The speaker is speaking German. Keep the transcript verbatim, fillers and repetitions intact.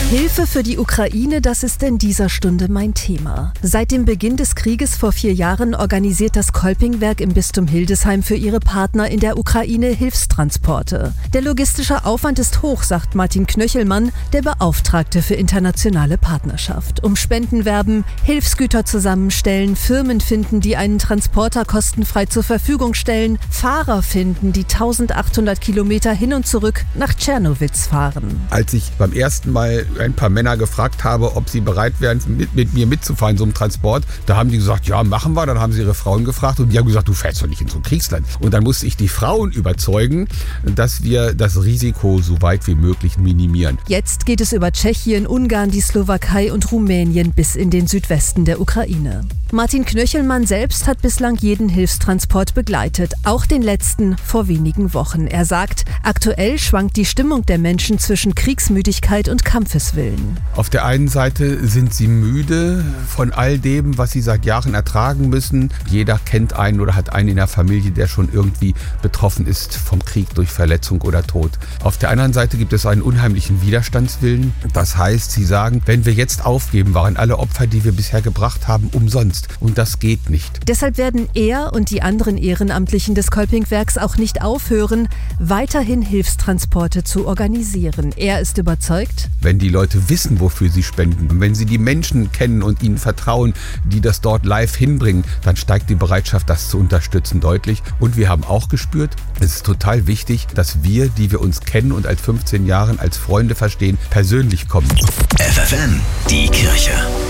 Hilfe für die Ukraine, das ist in dieser Stunde mein Thema. Seit dem Beginn des Krieges vor vier Jahren organisiert das Kolpingwerk im Bistum Hildesheim für ihre Partner in der Ukraine Hilfstransporte. Der logistische Aufwand ist hoch, sagt Martin Knöchelmann, der Beauftragte für internationale Partnerschaft. Um Spenden werben, Hilfsgüter zusammenstellen, Firmen finden, die einen Transporter kostenfrei zur Verfügung stellen, Fahrer finden, die eintausendachthundert Kilometer hin und zurück nach Tschernowitz fahren. Als ich beim ersten Mal ein paar Männer gefragt habe, ob sie bereit wären, mit, mit mir mitzufahren in so einem Transport, da haben die gesagt, ja, machen wir. Dann haben sie ihre Frauen gefragt und die haben gesagt, du fährst doch nicht in so ein Kriegsland. Und dann musste ich die Frauen überzeugen, dass wir das Risiko so weit wie möglich minimieren. Jetzt geht es über Tschechien, Ungarn, die Slowakei und Rumänien bis in den Südwesten der Ukraine. Martin Knöchelmann selbst hat bislang jeden Hilfstransport begleitet, auch den letzten vor wenigen Wochen. Er sagt, aktuell schwankt die Stimmung der Menschen zwischen Kriegsmüdigkeit und Kampfeswillen. Auf der einen Seite sind sie müde von all dem, was sie seit Jahren ertragen müssen. Jeder kennt einen oder hat einen in der Familie, der schon irgendwie betroffen ist vom Krieg durch Verletzung oder Tod. Auf der anderen Seite gibt es einen unheimlichen Widerstandswillen. Das heißt, sie sagen, wenn wir jetzt aufgeben, waren alle Opfer, die wir bisher gebracht haben, umsonst. Und das geht nicht. Deshalb werden er und die anderen Ehrenamtlichen des Kolpingwerks auch nicht aufhören, weiterhin Hilfstransporte zu organisieren. Er ist überzeugt, wenn die Leute wissen, wofür sie spenden, wenn sie die Menschen kennen und ihnen vertrauen, die das dort live hinbringen, dann steigt die Bereitschaft, das zu unterstützen, deutlich. Und wir haben auch gespürt, es ist total wichtig, dass wir, die wir uns kennen und als fünfzehn Jahren als Freunde verstehen, persönlich kommen. F F N, die Kirche.